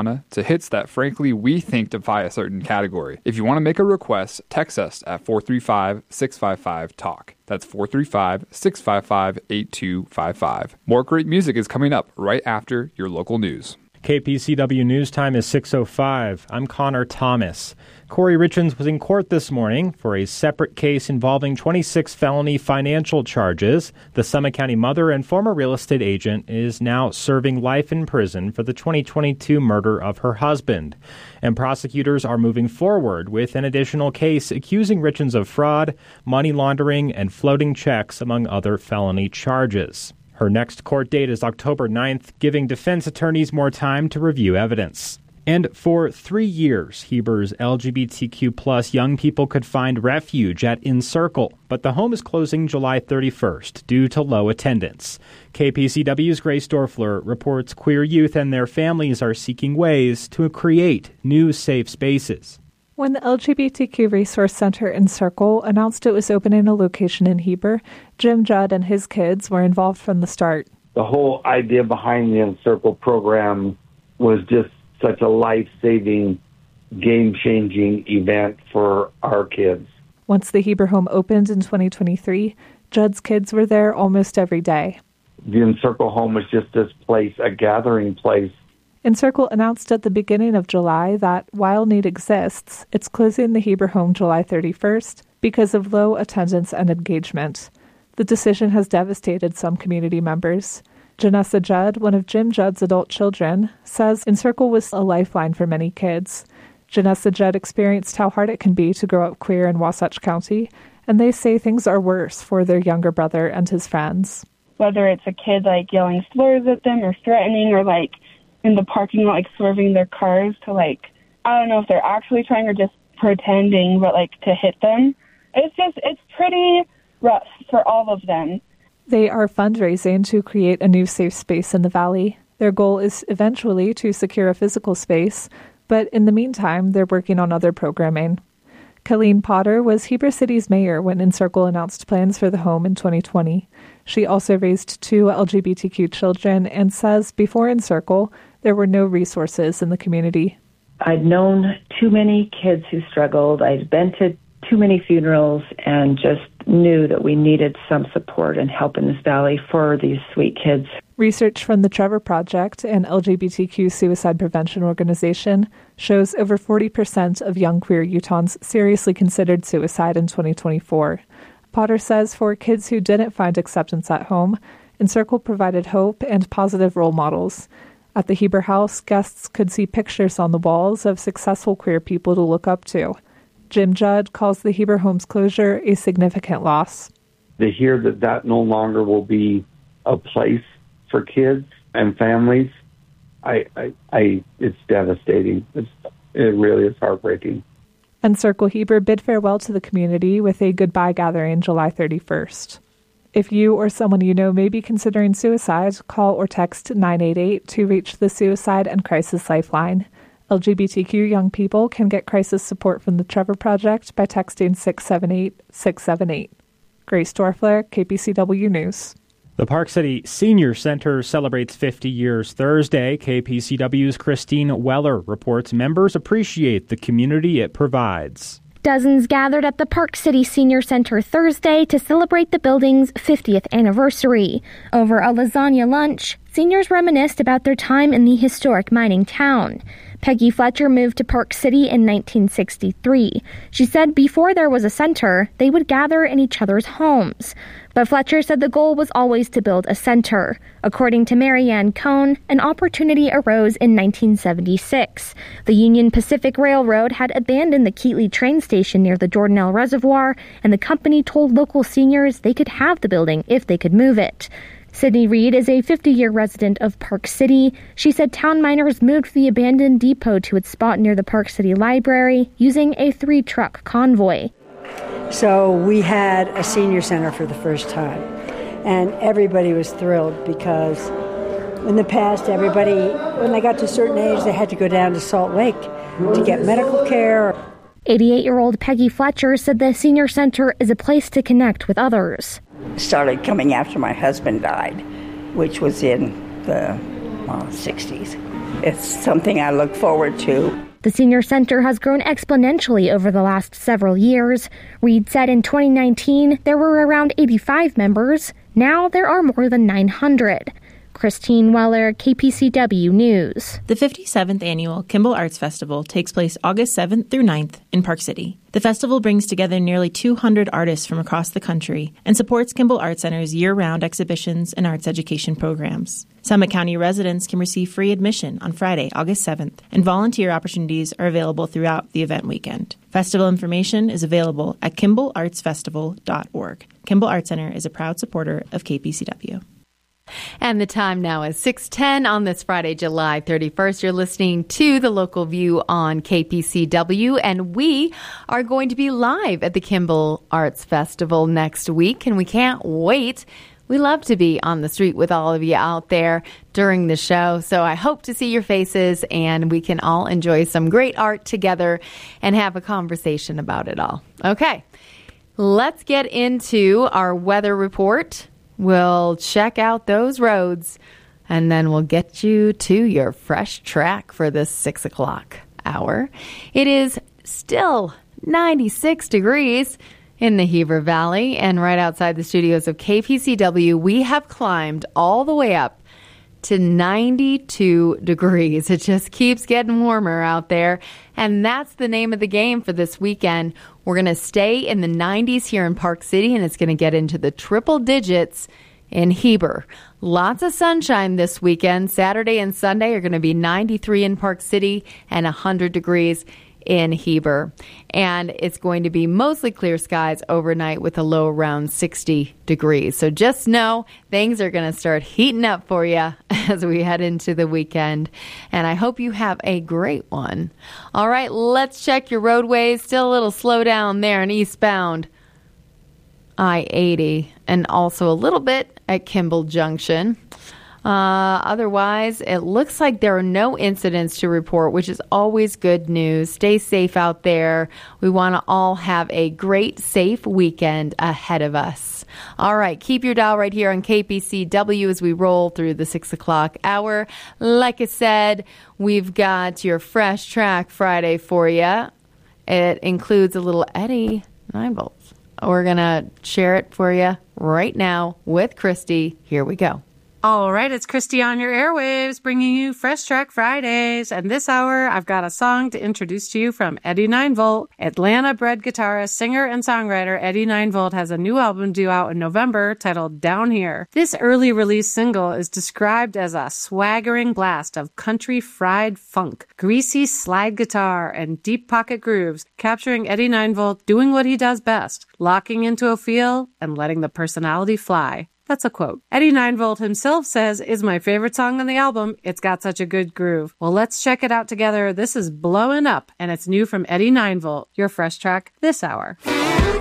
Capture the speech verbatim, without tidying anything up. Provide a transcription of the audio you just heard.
to hits that frankly we think defy a certain category. If you want to make a request, text us at four three five, six five five, talk. That's four three five, six five five, eight two five five. More great music is coming up right after your local news. K P C W News Time is six oh five. I'm Connor Thomas. Corey Richens was in court this morning for a separate case involving twenty-six felony financial charges. The Summit County mother and former real estate agent is now serving life in prison for the twenty twenty-two murder of her husband. And prosecutors are moving forward with an additional case accusing Richens of fraud, money laundering, and floating checks, among other felony charges. Her next court date is October ninth, giving defense attorneys more time to review evidence. And for three years, Heber's L G B T Q plus young people could find refuge at Encircle, but the home is closing July thirty-first due to low attendance. K P C W's Grace Dorfler reports queer youth and their families are seeking ways to create new safe spaces. When the L G B T Q Resource Center Encircle announced it was opening a location in Heber, Jim Judd and his kids were involved from the start. The whole idea behind the Encircle program was just such a life-saving, game-changing event for our kids. Once the Heber home opened in twenty twenty-three, Judd's kids were there almost every day. The Encircle home was just this place, a gathering place. Encircle announced at the beginning of July that while need exists, it's closing the Heber home July thirty-first because of low attendance and engagement. The decision has devastated some community members. Janessa Judd, one of Jim Judd's adult children, says Encircle was a lifeline for many kids. Janessa Judd experienced how hard it can be to grow up queer in Wasatch County, and they say things are worse for their younger brother and his friends. Whether it's a kid like yelling slurs at them or threatening or like in the parking lot, like swerving their cars to like, I don't know if they're actually trying or just pretending, but like to hit them. It's just, it's pretty rough for all of them. They are fundraising to create a new safe space in the valley. Their goal is eventually to secure a physical space, but in the meantime, they're working on other programming. Colleen Potter was Heber City's mayor when Encircle announced plans for the home in twenty twenty. She also raised two L G B T Q children and says before Encircle, there were no resources in the community. I'd known too many kids who struggled. I'd been to too many funerals and just knew that we needed some support and help in this valley for these sweet kids. Research from the Trevor Project, an L G B T Q suicide prevention organization, shows over forty percent of young queer Utahns seriously considered suicide in twenty twenty-four. Potter says for kids who didn't find acceptance at home, Encircle provided hope and positive role models. At the Heber House, guests could see pictures on the walls of successful queer people to look up to. Jim Judd calls the Heber home's closure a significant loss. To hear that that no longer will be a place for kids and families, I, I, I it's devastating. It's, it really is heartbreaking. Encircle Heber bid farewell to the community with a goodbye gathering July thirty-first. If you or someone you know may be considering suicide, call or text nine eight eight to reach the Suicide and Crisis Lifeline. L G B T Q young people can get crisis support from the Trevor Project by texting six seven eight, six seven eight. Grace Dorfler, K P C W News. The Park City Senior Center celebrates fifty years Thursday. K P C W's Christine Weller reports members appreciate the community it provides. Dozens gathered at the Park City Senior Center Thursday to celebrate the building's fiftieth anniversary. Over a lasagna lunch, seniors reminisced about their time in the historic mining town. Peggy Fletcher moved to Park City in nineteen sixty-three. She said before there was a center, they would gather in each other's homes. But Fletcher said the goal was always to build a center. According to Marianne Cohn, an opportunity arose in nineteen seventy-six. The Union Pacific Railroad had abandoned the Keatley train station near the Jordanelle Reservoir, and the company told local seniors they could have the building if they could move it. Sydney Reed is a fifty-year resident of Park City. She said town miners moved the abandoned depot to its spot near the Park City Library using a three-truck convoy. So we had a senior center for the first time, and everybody was thrilled because in the past, everybody, when they got to a certain age, they had to go down to Salt Lake to get medical care. eighty-eight-year-old Peggy Fletcher said the senior center is a place to connect with others. Started coming after my husband died, which was in the uh, sixties. it's something I look forward to. The Senior Center has grown exponentially over the last several years. Reed said in twenty nineteen there were around eighty-five members. Now there are more than nine hundred. Christine Weller, K P C W News. The fifty-seventh Annual Kimball Arts Festival takes place August seventh through ninth in Park City. The festival brings together nearly two hundred artists from across the country and supports Kimball Art Center's year-round exhibitions and arts education programs. Summit County residents can receive free admission on Friday, August seventh, and volunteer opportunities are available throughout the event weekend. Festival information is available at kimball arts festival dot org. Kimball Art Center is a proud supporter of K P C W. And the time now is six ten on this Friday, July thirty-first. You're listening to The Local View on K P C W, and we are going to be live at the Kimball Arts Festival next week, and we can't wait. We love to be on the street with all of you out there during the show, so I hope to see your faces, and we can all enjoy some great art together and have a conversation about it all. Okay, let's get into our weather report. We'll check out those roads, and then we'll get you to your fresh track for this six o'clock hour. It is still ninety-six degrees in the Heber Valley, and right outside the studios of K P C W, we have climbed all the way up to ninety-two degrees. It just keeps getting warmer out there, and that's the name of the game for this weekend. We're going to stay in the nineties here in Park City, and it's going to get into the triple digits in Heber. Lots of sunshine this weekend. Saturday and Sunday are going to be ninety-three in Park City and one hundred degrees in Heber. And it's going to be mostly clear skies overnight with a low around sixty degrees. So just know things are going to start heating up for you as we head into the weekend. And I hope you have a great one. All right, let's check your roadways. Still a little slow down there in eastbound I eighty and also a little bit at Kimball Junction. Uh, otherwise, it looks like there are no incidents to report, which is always good news. Stay safe out there. We want to all have a great, safe weekend ahead of us. All right, keep your dial right here on K P C W as we roll through the six o'clock hour. Like I said, we've got your Fresh Track Friday for you. It includes a little Eddie nine volts. We're going to share it for you right now with Christy. Here we go. All right, it's Christy on your airwaves, bringing you Fresh Track Fridays. And this hour, I've got a song to introduce to you from Eddie nine volt. Atlanta-bred guitarist, singer, and songwriter Eddie nine volt has a new album due out in November titled Down Here. This early release single is described as a swaggering blast of country fried funk, greasy slide guitar, and deep pocket grooves, capturing Eddie nine volt doing what he does best, locking into a feel and letting the personality fly. That's a quote. Eddie nine volt himself says, "Is my favorite song on the album. It's got such a good groove." Well, let's check it out together. This is Blowin' Up, and it's new from Eddie nine volt, your Fresh Track this hour.